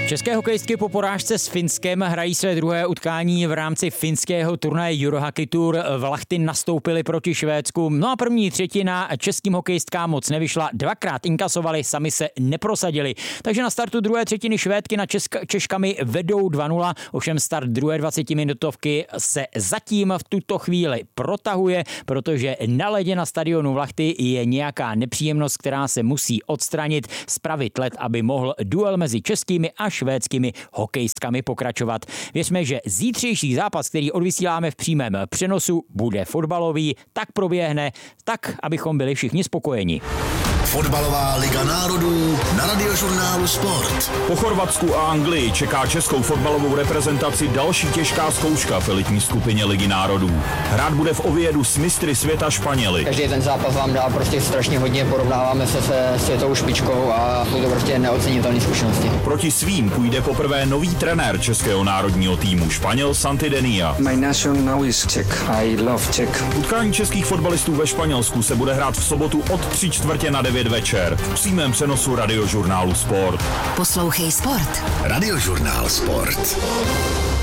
České hokejistky po porážce s Finskem hrají své druhé utkání v rámci finského turnaje Eurohockey Tour. Vlachty nastoupily proti Švédsku. No a první třetina českým hokejistkám moc nevyšla. Dvakrát inkasovali, sami se neprosadili. Takže na startu druhé třetiny Švédky nad Češkami vedou 2-0. Ovšem start druhé 20-minutovky se zatím v tuto chvíli protahuje, protože na ledě na stadionu Vlachty je nějaká nepříjemnost, která se musí odstranit, spravit led, aby mohl duel mezi českými a švédskými hokejistkami pokračovat. Věřme, že zítřejší zápas, který odvysíláme v přímém přenosu, bude fotbalový, tak proběhne, tak, abychom byli všichni spokojeni. Fotbalová liga národů na Radiožurnálu Sport. Po Chorvatsku a Anglii čeká českou fotbalovou reprezentaci další těžká zkouška v elitní skupině Ligy národů. Hrát bude v Oviedu s mistry světa Španěli. Každý ten zápas vám dá prostě strašně hodně, porovnáváme se se světovou špičkou a jsou to prostě neocenitelné zkušenosti. Proti svým půjde poprvé nový trenér českého národního týmu, Španěl Santi Denia. My nation now is Czech. I love Czech. Utkání českých fotbalistů ve Španělsku se bude hrát v sobotu od 3:45 večer v přímém přenosu Radiožurnálu Sport. Poslouchej Sport. Radiožurnál Sport.